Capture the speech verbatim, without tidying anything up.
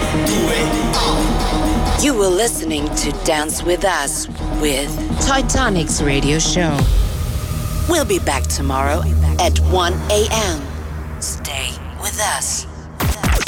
You were listening to Dance With Us with Titanic's radio show. We'll be back tomorrow at one a.m. Stay with us.